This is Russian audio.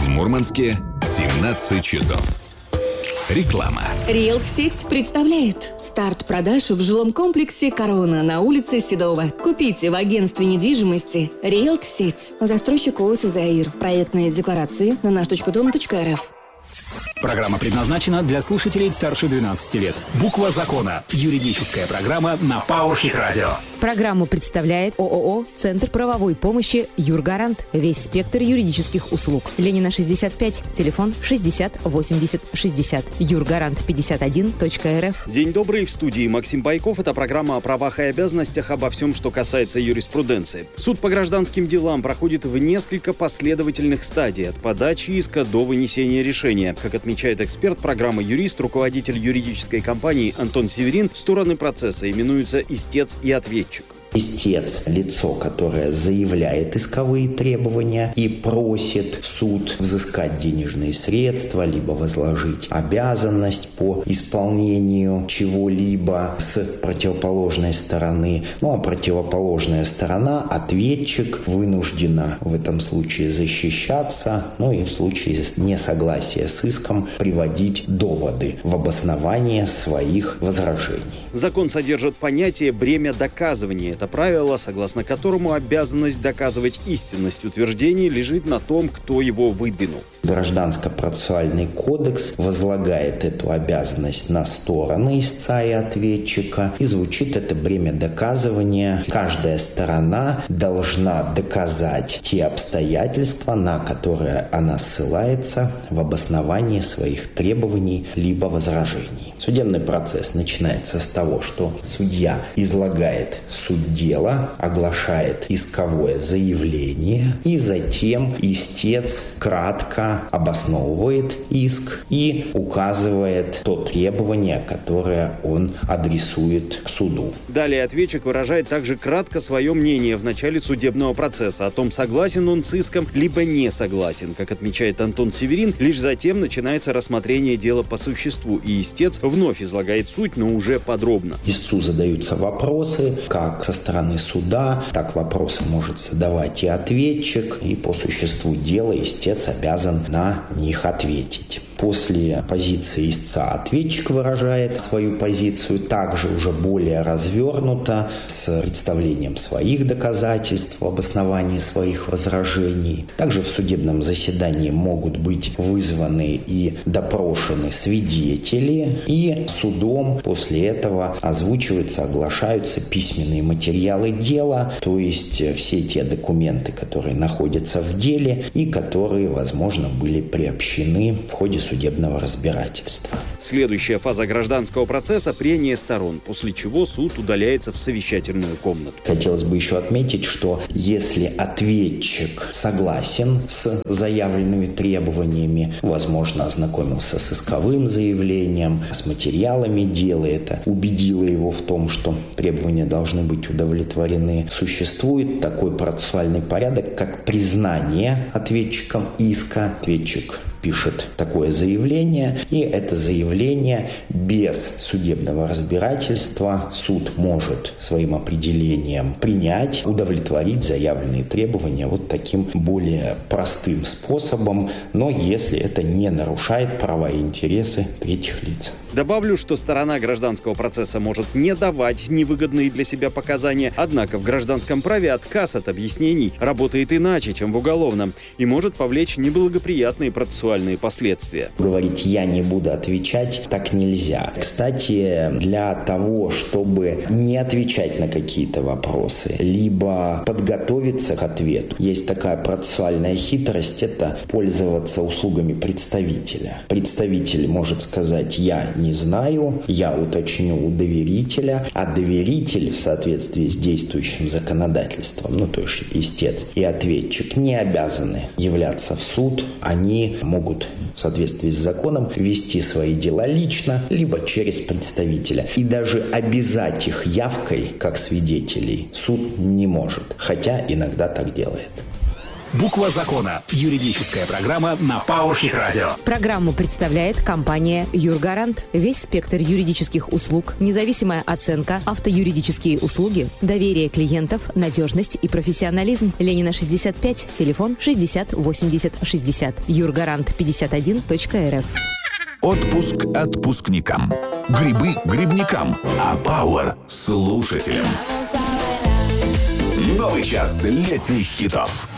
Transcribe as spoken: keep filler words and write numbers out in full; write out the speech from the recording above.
В Мурманске семнадцать часов. Реклама. Риэлт-сеть представляет старт продаж в жилом комплексе «Корона» на улице Седова. Купите в агентстве недвижимости Риэлт-сеть. Застройщик ООО «Заир». Проектные декларации на наш точка дом точка эр эф. Программа предназначена для слушателей старше двенадцати лет. Буква закона. Юридическая программа на PowerHit Radio. Программу представляет ООО «Центр правовой помощи Юргарант». Весь спектр юридических услуг. Ленина, шестьдесят пять. Телефон шестьдесят восемьдесят шестьдесят. Юргарант пятьдесят один точка эр эф. День добрый. В студии Максим Байков. Это программа о правах и обязанностях, обо всем, что касается юриспруденции. Суд по гражданским делам проходит в несколько последовательных стадий. От подачи иска до вынесения решения. Как отмечает эксперт программы «Юрист», руководитель юридической компании Антон Северин, стороны процесса именуются истец и ответчик. Истец – лицо, которое заявляет исковые требования и просит суд взыскать денежные средства, либо возложить обязанность по исполнению чего-либо с противоположной стороны. Ну а противоположная сторона, ответчик, вынуждена в этом случае защищаться, ну и в случае несогласия с иском приводить доводы в обоснование своих возражений. Закон содержит понятие «бремя доказывания». Это правило, согласно которому обязанность доказывать истинность утверждений лежит на том, кто его выдвинул. Гражданско-процессуальный кодекс возлагает эту обязанность на стороны истца и ответчика. И звучит это бремя доказывания. Каждая сторона должна доказать те обстоятельства, на которые она ссылается в обосновании своих требований либо возражений. Судебный процесс начинается с того, что судья излагает суть дела, оглашает исковое заявление, и затем истец кратко обосновывает иск и указывает то требование, которое он адресует к суду. Далее ответчик выражает также кратко свое мнение в начале судебного процесса о том, согласен он с иском, либо не согласен. Как отмечает Антон Северин, лишь затем начинается рассмотрение дела по существу, и истец вновь излагает суть, но уже подробно. Истцу задаются вопросы, как со стороны суда, так вопросы может задавать и ответчик, и по существу дела истец обязан на них ответить. После позиции истца ответчик выражает свою позицию также уже более развернуто, с представлением своих доказательств в обосновании своих возражений. Также в судебном заседании могут быть вызваны и допрошены свидетели, и судом после этого озвучиваются, оглашаются письменные материалы дела, то есть все те документы, которые находятся в деле и которые, возможно, были приобщены в ходе судебного разбирательства. Следующая фаза гражданского процесса – прения сторон, после чего суд удаляется в совещательную комнату. Хотелось бы еще отметить, что если ответчик согласен с заявленными требованиями, возможно, ознакомился с исковым заявлением, с материалами дела, это убедило его в том, что требования должны быть удовлетворены, существует такой процессуальный порядок, как признание ответчиком иска. Ответчик пишет такое заявление, и это заявление без судебного разбирательства суд может своим определением принять, удовлетворить заявленные требования вот таким более простым способом, но если это не нарушает права и интересы третьих лиц. Добавлю, что сторона гражданского процесса может не давать невыгодные для себя показания, однако в гражданском праве отказ от объяснений работает иначе, чем в уголовном, и может повлечь неблагоприятные процессуальные последствия. Говорить «я не буду отвечать» так нельзя. Кстати, для того, чтобы не отвечать на какие-то вопросы, либо подготовиться к ответу, есть такая процессуальная хитрость – это пользоваться услугами представителя. Представитель может сказать «я не знаю», «я уточню у доверителя», а доверитель в соответствии с действующим законодательством, ну то есть истец и ответчик, не обязаны являться в суд, они могут в соответствии с законом вести свои дела лично, либо через представителя. И даже обязать их явкой, как свидетелей, суд не может, хотя иногда так делает. Буква закона. Юридическая программа на Powerhit Radio. Программу представляет компания «Юргарант». Весь спектр юридических услуг, независимая оценка, автоюридические услуги, доверие клиентов, надежность и профессионализм. Ленина шестьдесят пять, телефон шестьдесят восемьдесят шестьдесят. юргарант пятьдесят один точка эр эф. Отпуск отпускникам. Грибы грибникам. А Power слушателям. Новый час летних хитов.